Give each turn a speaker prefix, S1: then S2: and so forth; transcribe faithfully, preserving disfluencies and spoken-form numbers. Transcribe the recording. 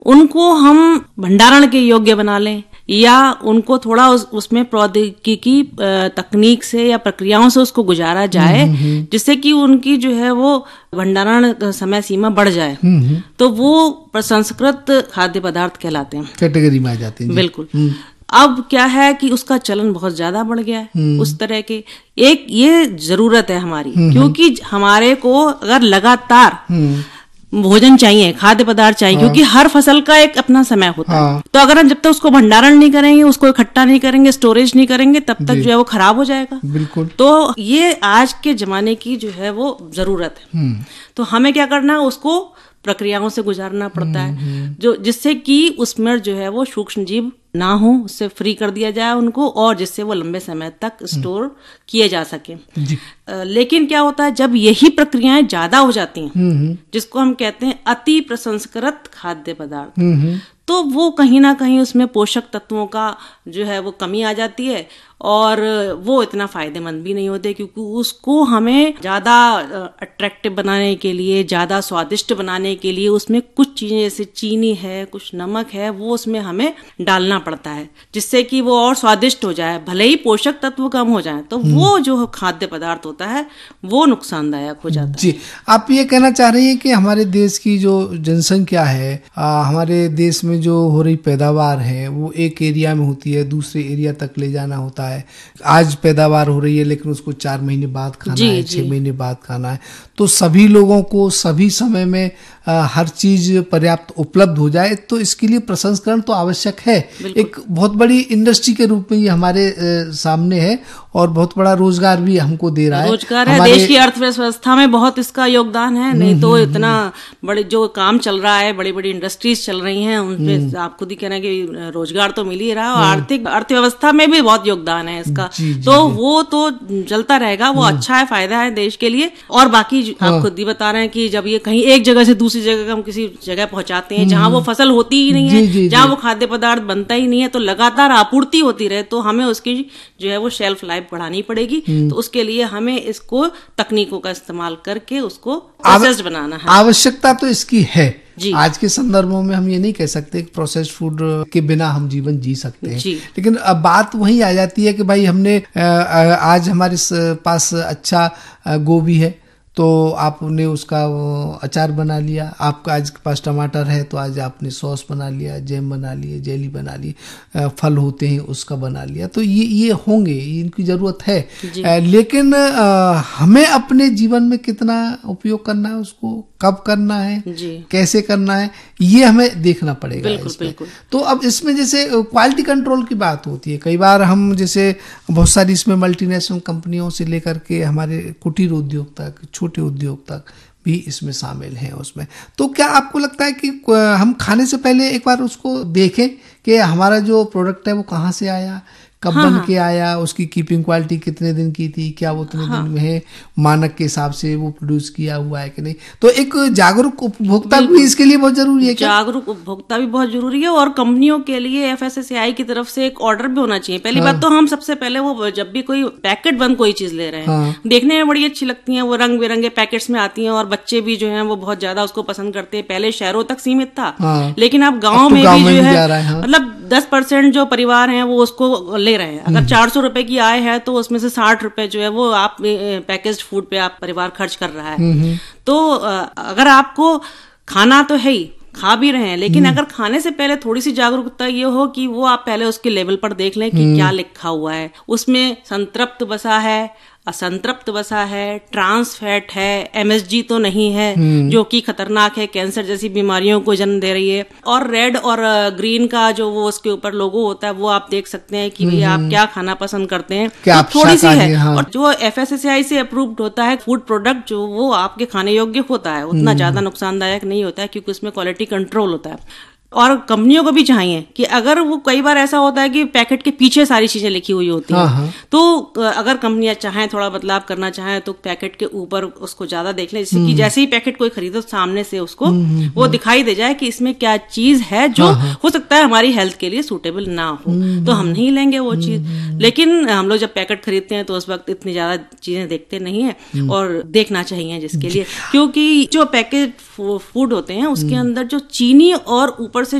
S1: उनको हम भंडारण के योग्य बना लें या उनको थोड़ा उस, उसमें प्रौद्योगिकी तकनीक से या प्रक्रियाओं से उसको गुजारा जाए जिससे कि उनकी जो है वो भंडारण समय सीमा बढ़ जाए, तो वो प्रसंस्कृत खाद्य पदार्थ कहलाते हैं,
S2: कैटेगरी में आ जाते हैं।
S1: बिल्कुल। अब क्या है कि उसका चलन बहुत ज्यादा बढ़ गया है उस तरह के। एक ये जरूरत है हमारी, क्योंकि हमारे को अगर लगातार भोजन चाहिए, खाद्य पदार्थ चाहिए, हाँ। क्योंकि हर फसल का एक अपना समय होता हाँ। है। तो अगर हम जब तक उसको भंडारण नहीं करेंगे, उसको इकट्ठा नहीं करेंगे, स्टोरेज नहीं करेंगे, तब तक जो है वो खराब हो जाएगा।
S2: बिल्कुल।
S1: तो ये आज के जमाने की जो है वो जरूरत है। तो हमें क्या करना है, उसको प्रक्रियाओं से गुजारना पड़ता है, जो जिससे कि उसमें जो है वो सूक्ष्म जीव ना हो, उससे फ्री कर दिया जाए उनको, और जिससे वो लंबे समय तक स्टोर किए जा सके। लेकिन क्या होता है, जब यही प्रक्रियाएं ज्यादा हो जाती हैं, जिसको हम कहते हैं अति प्रसंस्कृत खाद्य पदार्थ, तो वो कहीं ना कहीं उसमें पोषक तत्वों का जो है वो कमी आ जाती है और वो इतना फायदेमंद भी नहीं होते, क्योंकि उसको हमें ज्यादा अट्रैक्टिव बनाने के लिए, ज्यादा स्वादिष्ट बनाने के लिए उसमें कुछ चीजें जैसे चीनी है, कुछ नमक है, वो उसमें हमें डालना पड़ता है जिससे कि वो और स्वादिष्ट हो जाए। भले ही पोषक तत्व कम हो जाए तो वो जो खाद्य पदार्थ होता है वो नुकसानदायक हो जाता है।
S2: जी, आप ये कहना चाह रही हैं कि हमारे देश की जो जनसंख्या है, आ, हमारे देश में जो हो रही पैदावार है वो एक एरिया में होती है, दूसरे एरिया तक ले जाना होता है। आज पैदावार हो रही है लेकिन उसको चार महीने बाद खाना है, छह महीने बाद खाना है। तो सभी लोगों को सभी समय में आ, हर चीज पर्याप्त उपलब्ध हो जाए, तो इसके लिए प्रसंस्करण तो आवश्यक है। एक बहुत बड़ी इंडस्ट्री के रूप में ये हमारे आ, सामने है और बहुत बड़ा रोजगार भी हमको दे रहा है।
S1: रोजगार है, देश की अर्थव्यवस्था में बहुत इसका योगदान है। नहीं तो इतना बड़े जो काम चल रहा है, बड़ी बड़ी इंडस्ट्रीज चल रही हैं, उनपे आप खुद ही कहना कि रोजगार तो मिल ही रहा है और आर्थिक अर्थव्यवस्था में भी बहुत योगदान है इसका। जी, जी, तो जी. वो तो चलता रहेगा, वो अच्छा है, फायदा है देश के लिए। और बाकी आप खुद ही बता रहे हैं कि जब ये कहीं एक जगह से दूसरी जगह हम किसी जगह पहुंचाते हैं जहां वो फसल होती ही नहीं है, जहां वो खाद्य पदार्थ बनता ही नहीं है, तो लगातार आपूर्ति होती रहे तो हमें उसकी जो है वो शेल्फ लाइफ बढ़ानी पड़ेगी। तो उसके लिए हमें इसको तकनीकों का इस्तेमाल करके उसको प्रोसेस्ड बनाना है।
S2: आवश्यकता तो इसकी है। आज के संदर्भों में हम ये नहीं कह सकते कि प्रोसेस्ड फूड के बिना हम जीवन जी सकते हैं, लेकिन अब बात वही आ जाती है कि भाई हमने आज हमारे पास अच्छा गोभी है तो आपने उसका अचार बना लिया, आपका आज के पास टमाटर है तो आज आपने सॉस बना लिया, जैम बना लिए, जेली बना ली, फल होते हैं उसका बना लिया। तो ये ये होंगे, इनकी जरूरत है, लेकिन आ, हमें अपने जीवन में कितना उपयोग करना है, उसको कब करना है, कैसे करना है, ये हमें देखना पड़ेगा।
S1: बिल्कुल, बिल्कुल।
S2: तो अब इसमें जैसे क्वालिटी कंट्रोल की बात होती है, कई बार हम जैसे बहुत सारी इसमें मल्टीनेशनल कंपनियों से लेकर के हमारे कुटीर उद्योग तक, छोटे उद्योग तक भी इसमें शामिल हैं उसमें। तो क्या आपको लगता है कि हम खाने से पहले एक बार उसको देखें कि हमारा जो प्रोडक्ट है वो कहाँ से आया, कब हाँ, बन के आया, उसकी कीपिंग क्वालिटी कितने दिन की थी, क्या वो उतने हाँ, दिन में है, मानक के हिसाब से वो प्रोड्यूस किया हुआ है कि नहीं। तो एक जागरूक उपभोक्ता भी इसके लिए बहुत जरूरी है। जागरूक
S1: उपभोक्ता भी बहुत जरूरी है और कंपनियों के लिए एफ एस एस ए आई की तरफ से एक ऑर्डर भी होना चाहिए। पहली हाँ, बात तो हम सबसे पहले वो जब भी कोई पैकेट बंद कोई चीज ले रहे हैं, हाँ, देखने में बड़ी अच्छी लगती है, वो रंग बिरंगे पैकेट्स में आती है और बच्चे भी जो है वो बहुत ज्यादा उसको पसंद करते हैं। पहले शहरों तक सीमित था, हाँ, लेकिन अब गाँव में भी जो है मतलब दस परसेंट जो परिवार है वो उसको ले रहे हैं। अगर चार सौ रुपए की आय है तो उसमें से साठ रुपए जो है वो आप पैकेज्ड फूड पे आप परिवार खर्च कर रहा है। तो अगर आपको खाना तो है ही, खा भी रहे हैं, लेकिन अगर खाने से पहले थोड़ी सी जागरूकता ये हो कि वो आप पहले उसके लेवल पर देख लें कि क्या लिखा हुआ है, उसमें संतृप्त वसा है, असंतृप्त वसा है, ट्रांस फैट है, एम एस जी तो नहीं है जो कि खतरनाक है, कैंसर जैसी बीमारियों को जन्म दे रही है। और रेड और ग्रीन का जो वो उसके ऊपर लोगो होता है वो आप देख सकते हैं कि भैया आप क्या खाना पसंद करते हैं, तो थोड़ी सी है। हाँ। और जो एफ एस एस ए आई से अप्रूव्ड होता है फूड प्रोडक्ट जो वो आपके खाने योग्य होता है, उतना ज्यादा नुकसानदायक नहीं होता है क्योंकि उसमें क्वालिटी कंट्रोल होता है। और कंपनियों को भी चाहिए कि अगर वो कई बार ऐसा होता है कि पैकेट के पीछे सारी चीजें लिखी हुई होती हैं, तो अगर कंपनियां चाहें थोड़ा बदलाव करना चाहें तो पैकेट के ऊपर उसको ज्यादा देख लें, जिससे कि जैसे ही पैकेट कोई खरीदो सामने से उसको वो दिखाई दे जाए कि इसमें क्या चीज है जो हो सकता है हमारी हेल्थ के लिए सूटेबल ना हो, तो हम नहीं लेंगे वो चीज। लेकिन हम लोग जब पैकेट खरीदते हैं तो उस वक्त इतनी ज्यादा चीजें देखते नहीं है और देखना चाहिए जिसके लिए, क्योंकि जो पैकेट फूड होते हैं उसके अंदर जो चीनी और ऊपर से